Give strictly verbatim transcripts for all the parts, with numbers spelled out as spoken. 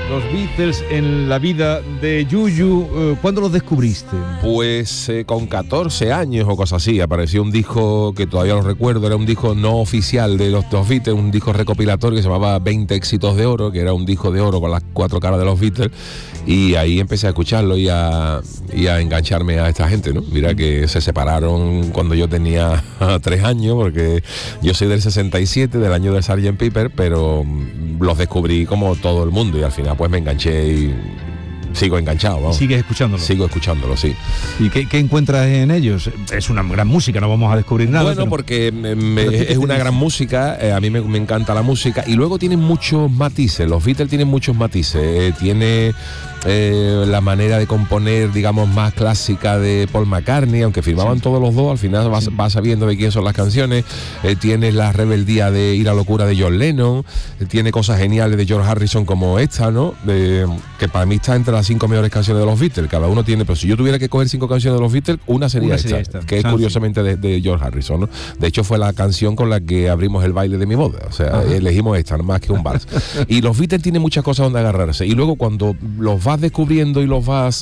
los Beatles en la vida de Yuyu. Eh, ¿Cuándo los descubriste? Pues eh, con catorce años o cosas así. Apareció un disco que todavía lo recuerdo, era un disco no oficial de los, los Beatles, un disco recopilatorio que se llamaba veinte éxitos de oro, que era un disco de oro con las cuatro caras de los Beatles, y ahí empecé a escucharlo y a, y a engancharme a esta gente, ¿no? Mira que se separaron cuando yo tenía tres años, porque yo soy del sesenta y siete, del año del sergeant Pepper, pero los descubrí como todo el mundo y al final pues me enganché y sigo enganchado, vamos. ¿Sigues escuchándolo? Sigo escuchándolo, sí. ¿Y qué, qué encuentras en ellos? Es una gran música, no vamos a descubrir nada. Bueno, pero... porque me, me, es una gran música, eh, a mí me, me encanta la música, y luego tienen muchos matices, los Beatles tienen muchos matices, eh, tiene eh, la manera de componer, digamos, más clásica de Paul McCartney, aunque firmaban sí. todos los dos, al final vas, vas sabiendo de quién son las canciones, eh, tiene la rebeldía de Ir a locura de John Lennon, eh, tiene cosas geniales de George Harrison como esta, ¿no? De, que para mí está entre las cinco mejores canciones de los Beatles, cada uno tiene, pero si yo tuviera que coger cinco canciones de los Beatles, una sería, una esta, sería esta, que es curiosamente de, de George Harrison, ¿no? De hecho fue la canción con la que abrimos el baile de mi boda, o sea, Ajá. elegimos esta, más que un vals. Y los Beatles tienen muchas cosas donde agarrarse, y luego cuando los vas descubriendo y los vas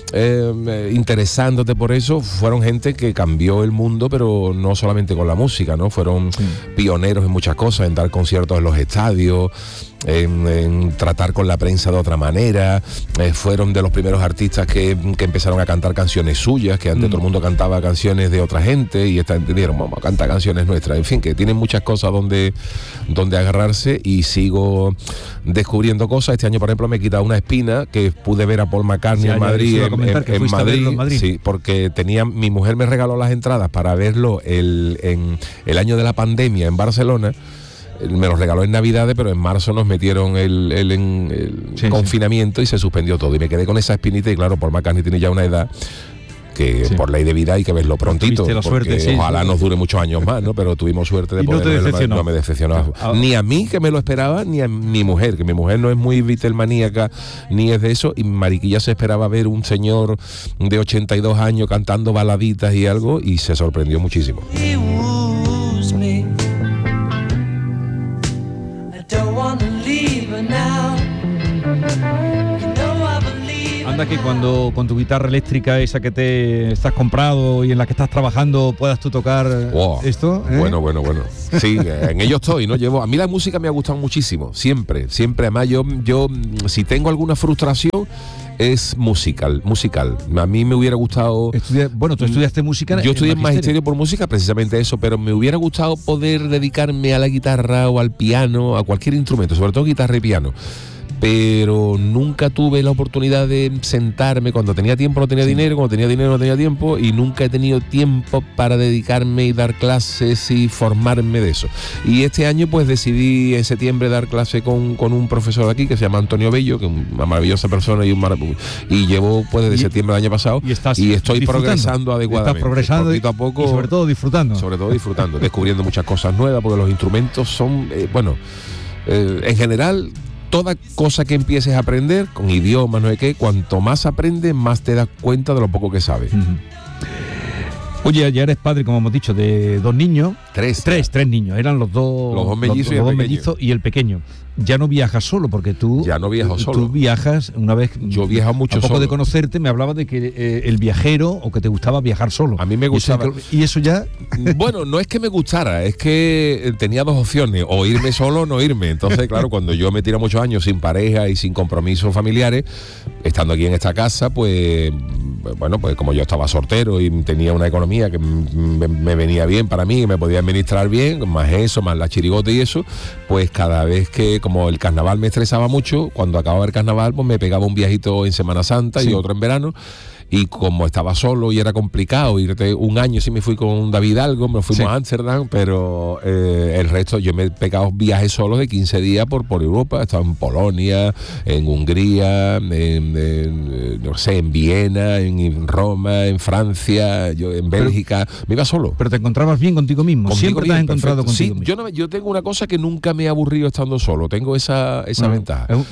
eh, interesándote por eso, fueron gente que cambió el mundo, pero no solamente con la música, ¿no? Fueron sí. pioneros en muchas cosas, en dar conciertos en los estadios, En, en tratar con la prensa de otra manera, eh, fueron de los primeros artistas que, que empezaron a cantar canciones suyas, que antes mm. todo el mundo cantaba canciones de otra gente y esta entendieron, vamos a cantar canciones nuestras, en fin, que tienen muchas cosas donde, donde agarrarse, y sigo descubriendo cosas. Este año, por ejemplo, me he quitado una espina que pude ver a Paul McCartney sí, en Madrid, en, en, en, Madrid, en Madrid, sí, porque tenía, mi mujer me regaló las entradas para verlo el, en el año de la pandemia en Barcelona. Me los regaló en Navidades, pero en marzo nos metieron el, el, el, el sí, confinamiento sí. y se suspendió todo. Y me quedé con esa espinita, y claro, Paul McCartney tiene ya una edad que sí. por ley de vida hay que verlo prontito, porque suerte, sí, ojalá sí. nos dure muchos años más, ¿no? Pero tuvimos suerte de y poder no, te decepcionó. no me decepcionó. Ah, ni a mí, que me lo esperaba, ni a mi mujer, que mi mujer no es muy Beatlemaníaca, ni es de eso, y Mariquilla se esperaba ver un señor de ochenta y dos años cantando baladitas y algo, y se sorprendió muchísimo. Anda que cuando con tu guitarra eléctrica esa que te estás comprado y en la que estás trabajando puedas tú tocar wow. esto, ¿eh? Bueno, bueno, bueno. Sí, en ello estoy, ¿no? Llevo, a mí la música me ha gustado muchísimo, siempre, siempre. Además, yo, yo si tengo alguna frustración, es musical, musical. A mí me hubiera gustado... Estudia, bueno, tú estudiaste música... Yo estudié en magisterio por música, precisamente eso, pero me hubiera gustado poder dedicarme a la guitarra o al piano, a cualquier instrumento, sobre todo guitarra y piano. Pero nunca tuve la oportunidad de sentarme. Cuando tenía tiempo no tenía sí. dinero, cuando tenía dinero no tenía tiempo, y nunca he tenido tiempo para dedicarme y dar clases y formarme de eso. Y este año pues decidí en septiembre dar clase con, con un profesor de aquí que se llama Antonio Bello, que es una maravillosa persona y un marav- y llevo pues desde y, septiembre del año pasado y, estás y estoy progresando adecuadamente. Estás progresando poquito a poco, y sobre todo disfrutando. Sobre todo disfrutando, descubriendo muchas cosas nuevas, porque los instrumentos son, eh, bueno, eh, en general... Toda cosa que empieces a aprender, con idiomas, no sé qué, cuanto más aprendes, más te das cuenta de lo poco que sabes. Uh-huh. Oye, ya eres padre, como hemos dicho, de dos niños. Tres. Tres, tres niños. Eran los dos, los dos mellizos, los, los dos mellizos y el pequeño. Ya no viajas solo, porque tú... Ya no viajo tú, solo. Tú viajas una vez... Yo viajo mucho solo. A poco solo. de conocerte me hablabas de que eh, el viajero, o que te gustaba viajar solo. A mí me gustaba... ¿Y eso, y eso ya...? Bueno, no es que me gustara, es que tenía dos opciones, o irme solo o no irme. Entonces, claro, cuando yo me tiro muchos años sin pareja y sin compromisos familiares, estando aquí en esta casa, pues... Bueno, pues como yo estaba soltero y tenía una economía que me, me venía bien para mí, que me podía administrar bien, más eso, más la chirigota y eso, pues cada vez que, como el carnaval me estresaba mucho, cuando acababa el carnaval, pues me pegaba un viajito en Semana Santa sí. y otro en verano. Y como estaba solo y era complicado irte un año, sí me fui con David Algo, me fuimos sí. a Ámsterdam, pero eh, el resto yo me he pegado viajes solos de quince días por, por Europa. He estado en Polonia, en Hungría, en, en, no sé, en Viena, en Roma, en Francia, yo en Bélgica. Pero, me iba solo. Pero te encontrabas bien contigo mismo. Contigo Siempre bien, te has encontrado perfecto. contigo sí, mismo. Yo, no, yo tengo una cosa que nunca me he aburrido estando solo. Tengo esa, esa bueno, ventaja. Es un...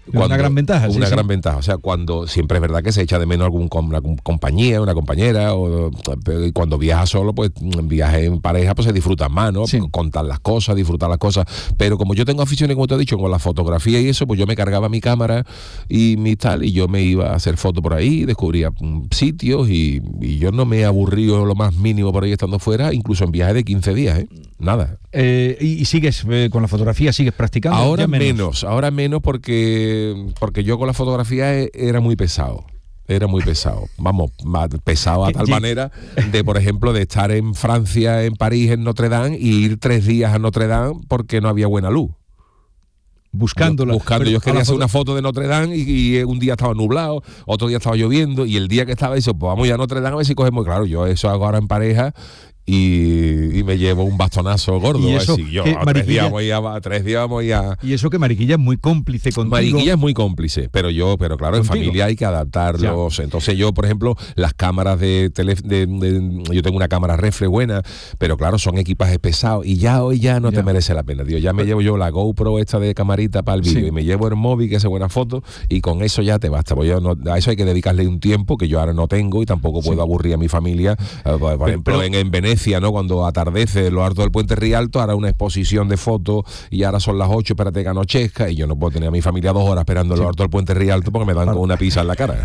Cuando, una gran ventaja. Una sí, gran sí. ventaja. O sea, cuando siempre es verdad que se echa de menos algún, una compañía, una compañera, o pero cuando viajas solo, pues viajes en pareja, pues se disfrutan más, ¿no? Sí. Contar las cosas, disfrutar las cosas. Pero como yo tengo aficiones, como te he dicho, con la fotografía y eso, pues yo me cargaba mi cámara y mi tal, y yo me iba a hacer fotos por ahí, descubría sitios y, y yo no me he aburrido lo más mínimo por ahí estando fuera, incluso en viajes de quince días, ¿eh? Nada. Eh, y, ¿Y sigues eh, con la fotografía? ¿Sigues practicando? Ahora menos. menos, ahora menos porque, porque yo con la fotografía era muy pesado. Era muy pesado, vamos, pesado a tal manera de, por ejemplo, de estar en Francia, en París, en Notre Dame, y ir tres días a Notre Dame porque no había buena luz. Buscándola. Yo, buscando, yo quería hacer una foto de Notre Dame y, y un día estaba nublado, otro día estaba lloviendo, y el día que estaba eso, pues vamos ya a Notre Dame a ver si cogemos. Claro, yo eso hago ahora en pareja y, y me llevo un bastonazo gordo. Y eso, así, yo, a tres, días voy a, a tres días voy a... Y eso que Mariquilla es muy cómplice contigo. Mariquilla es muy cómplice, pero yo, pero claro, contigo. En familia hay que adaptarlos. Ya. Entonces yo, por ejemplo, las cámaras de, tele, de, de yo tengo una cámara reflex buena, pero claro, son equipajes pesados y ya hoy ya no ya. te merece la pena, tío. Ya me llevo yo la GoPro esta de camarita para el vídeo, sí. y me llevo el móvil que hace buena foto, y con eso ya te basta. Pues yo no, a eso hay que dedicarle un tiempo que yo ahora no tengo y tampoco puedo sí. aburrir a mi familia. Uh, por, por ejemplo, pero, en, en Venecia, ¿no? Cuando atardece lo harto del Puente Rialto, ahora una exposición de fotos y ahora son las ocho, espérate que anochezca, y yo no puedo tener a mi familia dos horas esperando sí. lo harto del Puente Rialto porque me dan con una pizza en la cara.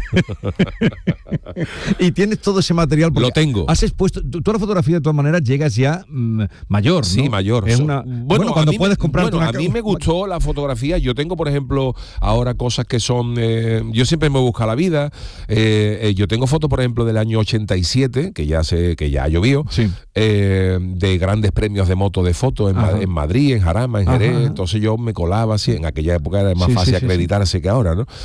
Y tienes todo ese material. Lo tengo. Has expuesto, tú, tú a la fotografía de todas maneras llegas ya mmm, mayor, ¿no? Sí, mayor. Es una, bueno, bueno, cuando puedes comprar bueno, una... a mí me gustó la fotografía. Yo tengo, por ejemplo, ahora cosas que son... Eh, yo siempre me busco la vida. Eh, eh, yo tengo fotos, por ejemplo, del año ochenta y siete, que ya sé que ya llovió. Sí. Eh, de grandes premios de moto de fotos en, Ma- en Madrid, en Jarama, en Jerez. Ajá. Entonces yo me colaba así, en aquella época era más sí, fácil sí, acreditarse sí. que ahora, ¿no?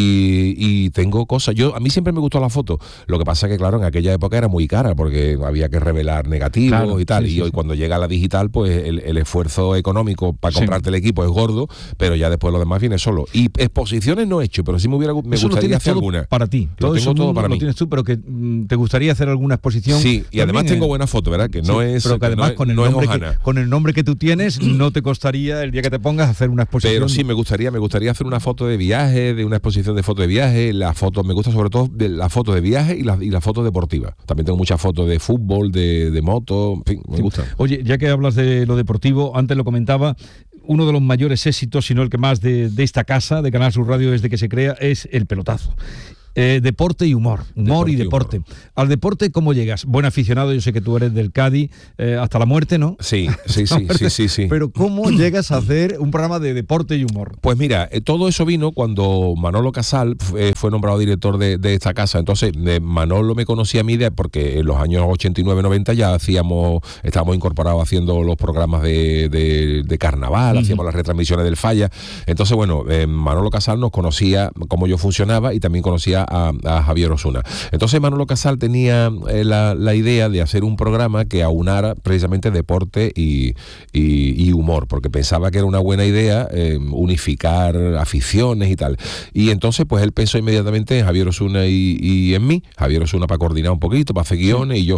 Y, y tengo cosas, yo a mí siempre me gustó la foto, lo que pasa que claro, en aquella época era muy cara porque había que revelar negativos claro, y tal, sí, y sí, hoy sí. cuando llega la digital, pues el, el esfuerzo económico para comprarte sí. el equipo es gordo, pero ya después lo demás viene solo. Y exposiciones no he hecho, pero sí me hubiera me eso gustaría hacer todo alguna. Para ti, lo todo tengo eso todo para lo mí. Tienes tú, pero que mm, te gustaría hacer alguna exposición. Sí, y además tengo buena foto, ¿verdad? Que no sí, es pero que además no, con el no nombre que, con el nombre que tú tienes no te costaría el día que te pongas a hacer una exposición. Pero sí me gustaría, me gustaría hacer una foto de viaje, de una exposición de fotos de viaje, las fotos, me gusta sobre todo de la foto de viaje y la, y la foto deportiva. También tengo muchas fotos de fútbol, de, de moto, en fin, me sí. gusta. Oye, ya que hablas de lo deportivo, antes lo comentaba, uno de los mayores éxitos, si no el que más de, de esta casa, de Canal Sur Radio desde que se crea, es el pelotazo. Eh, deporte y humor, humor deporte y deporte. Humor. Al deporte, ¿cómo llegas? Buen aficionado, yo sé que tú eres del Cádiz eh, hasta la muerte, ¿no? Sí, sí, sí, sí, sí, sí. Pero ¿cómo llegas a hacer un programa de deporte y humor? Pues mira, eh, todo eso vino cuando Manolo Casal eh, fue nombrado director de, de esta casa. Entonces, eh, Manolo me conocía a mí de, porque en los años ochenta y nueve noventa ya hacíamos, estábamos incorporados haciendo los programas de, de, de carnaval, uh-huh. hacíamos las retransmisiones del Falla. Entonces, bueno, eh, Manolo Casal nos conocía cómo yo funcionaba y también conocía A, a Javier Osuna. Entonces Manolo Casal tenía eh, la, la idea de hacer un programa que aunara precisamente deporte y, y, y humor, porque pensaba que era una buena idea eh, unificar aficiones y tal. Y entonces pues él pensó inmediatamente en Javier Osuna y, y en mí. Javier Osuna para coordinar un poquito, para hacer guiones, sí. y yo.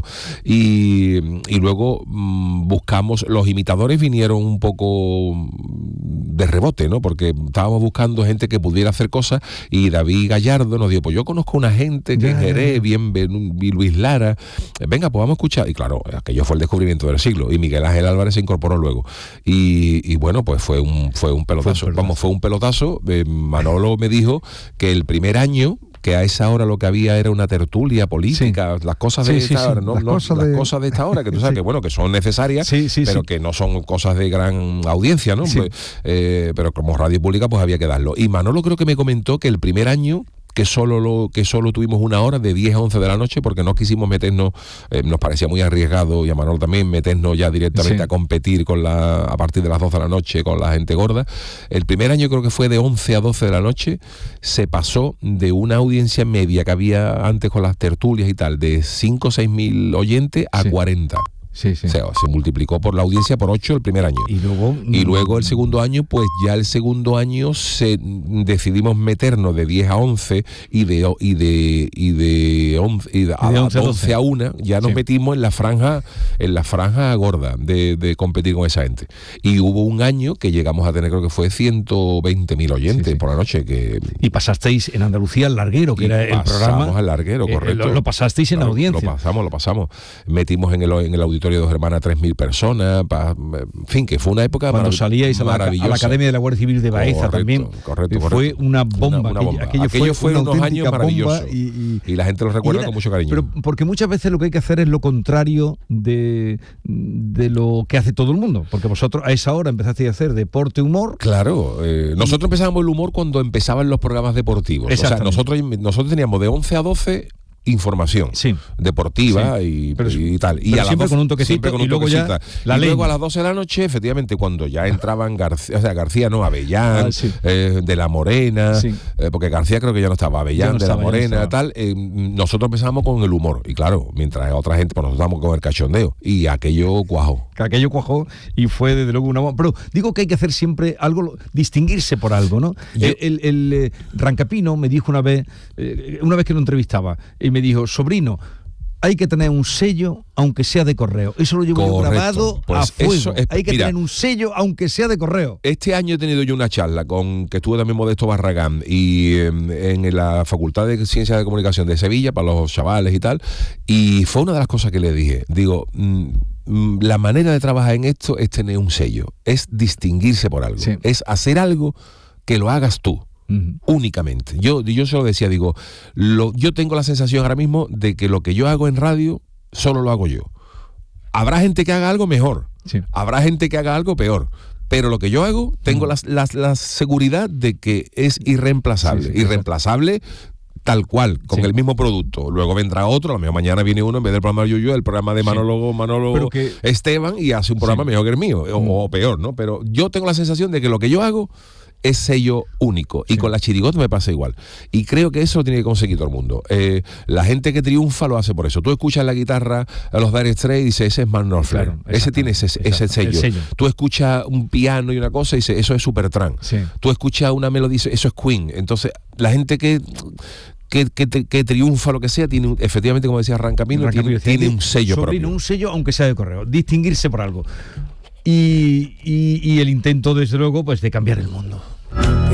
Y, y luego mmm, buscamos, los imitadores vinieron un poco de rebote, ¿no? Porque estábamos buscando gente que pudiera hacer cosas y David Gallardo nos dijo, pues yo conozco una gente que es Jerez, bien, bien, Luis Lara, venga, pues vamos a escuchar. Y claro, aquello fue el descubrimiento del siglo. Y Miguel Ángel Álvarez se incorporó luego. Y, y bueno, pues fue un, fue un pelotazo. Fue un pelotazo. Vamos, fue un pelotazo. Eh, Manolo me dijo que el primer año, que a esa hora lo que había era una tertulia política, sí. las cosas de sí, esta sí, hora, sí. ¿no? Las, no, cosas, las de... cosas de esta hora, que tú sabes sí. que bueno, que son necesarias, sí, sí, pero sí. que no son cosas de gran audiencia, ¿no? Sí. Pues, eh, pero como radio pública, pues había que darlo. Y Manolo creo que me comentó que el primer año que solo lo que solo tuvimos una hora de diez a once de la noche porque no quisimos meternos, eh, nos parecía muy arriesgado, y a Manolo también, meternos ya directamente sí. a competir con la a partir de las doce de la noche con la gente gorda. El primer año creo que fue de once a doce de la noche, se pasó de una audiencia media que había antes con las tertulias y tal, de cinco o seis mil oyentes a sí. cuarenta. Sí, sí. O sea, se multiplicó por la audiencia por ocho el primer año. Y luego, y luego el segundo año, pues ya el segundo año se decidimos meternos de diez a once y de y de y de once, y de, y de once, once a una, ya nos sí. metimos en la franja en la franja gorda de, de competir con esa gente. Y hubo un año que llegamos a tener, creo que fue ciento veinte mil oyentes sí, sí. por la noche. Que y pasasteis en Andalucía al Larguero, que era el programa. Pasamos al Larguero, correcto. Eh, lo, lo pasasteis en claro, audiencia. Lo pasamos, lo pasamos. Metimos en el, en el auditorio de Dos Hermanas tres mil personas, pa, en fin, que fue una época cuando salíais a la, a la Academia de la Guardia Civil de Baeza correcto, también, correcto, correcto. fue una bomba, una, una bomba. Aquello, aquello, aquello fue, fue una unos años maravillosos y, y, y la gente lo recuerda era, con mucho cariño, pero porque muchas veces lo que hay que hacer es lo contrario de, de lo que hace todo el mundo, porque vosotros a esa hora empezasteis a hacer deporte, humor. Claro, eh, nosotros empezábamos el humor cuando empezaban los programas deportivos, o sea, nosotros, nosotros teníamos de once a doce información sí. deportiva sí. y, pero, y tal. Y a siempre, con un toquecito, con un y luego toquecito. ya la y ley. luego a las doce de la noche, efectivamente, cuando ya entraban García, o sea, García no, Avellán, ah, sí. eh, de la Morena, sí. eh, porque García creo que ya no estaba, Avellán, no de estaba, la Morena, no tal, eh, nosotros empezamos con el humor. Y claro, mientras otra gente, pues nosotros estábamos con el cachondeo. Y aquello cuajó. Que aquello cuajó y fue desde luego una bomba. Pero digo que hay que hacer siempre algo, distinguirse por algo, ¿no? Yo, el, el, el eh, Rancapino me dijo una vez, eh, una vez que lo entrevistaba, y me dijo, sobrino, hay que tener un sello aunque sea de correo. Eso lo llevo yo grabado pues a fuego. Eso es, hay que mira, tener un sello aunque sea de correo. Este año he tenido yo una charla con que estuvo también Modesto Barragán y eh, en la Facultad de Ciencias de Comunicación de Sevilla para los chavales y tal, y fue una de las cosas que le dije. Digo, mmm, la manera de trabajar en esto es tener un sello, es distinguirse por algo, sí. es hacer algo que lo hagas tú. Uh-huh. Únicamente. Yo, yo se lo decía, digo, lo, yo tengo la sensación ahora mismo de que lo que yo hago en radio solo lo hago yo. Habrá gente que haga algo mejor, sí. habrá gente que haga algo peor, pero lo que yo hago, tengo uh-huh. la, la, la seguridad de que es irreemplazable. Sí, sí, irreemplazable tal cual, con sí. el mismo producto. Luego vendrá otro, a lo mejor mañana viene uno, en vez del programa de Yuyu, el programa de Manolo, sí. Manolo que, Esteban, y hace un programa sí. mejor que el mío, o, uh-huh. o peor, ¿no? Pero yo tengo la sensación de que lo que yo hago es sello único, y sí. con la chirigota me pasa igual, y creo que eso lo tiene que conseguir todo el mundo. Eh, la gente que triunfa lo hace por eso. Tú escuchas la guitarra a los Dire Straits y dices, ese es Mark Knopfler, claro, ese tiene ese, ese sello. sello. Tú escuchas un piano y una cosa y dices, eso es Supertramp. Sí. Tú escuchas una melodía y dices, eso es Queen. Entonces, la gente que Que, que, que triunfa, lo que sea, tiene un, efectivamente, como decía Rancapino, Rancapino tiene, tiene un sello sobrino, propio. Un sello, aunque sea de correo, distinguirse por algo. Y, y, y el intento, desde luego, pues de cambiar el mundo.